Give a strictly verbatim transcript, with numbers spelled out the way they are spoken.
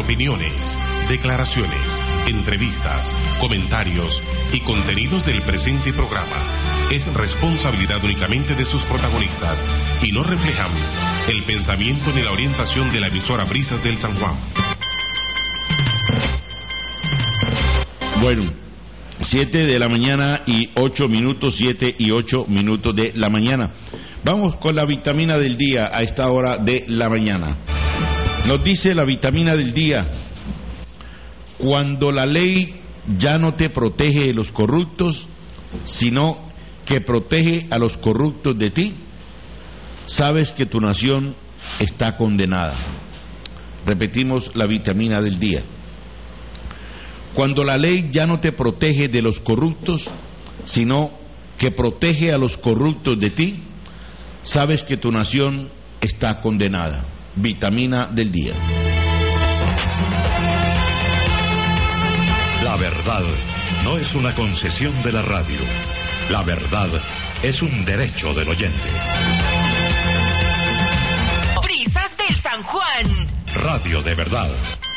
opiniones, declaraciones, entrevistas, comentarios y contenidos del presente programa es responsabilidad únicamente de sus protagonistas y no reflejan el pensamiento ni la orientación de la emisora Brisas del San Juan. Bueno, siete de la mañana y ocho minutos, siete y ocho minutos de la mañana. Vamos con la vitamina del día a esta hora de la mañana. Nos dice la vitamina del día: cuando la ley ya no te protege de los corruptos, sino que protege a los corruptos de ti, sabes que tu nación está condenada. Repetimos la vitamina del día. Cuando la ley ya no te protege de los corruptos, sino que protege a los corruptos de ti, sabes que tu nación está condenada. Vitamina del día. La verdad no es una concesión de la radio. La verdad es un derecho del oyente. Brisas del San Juan. Radio de verdad.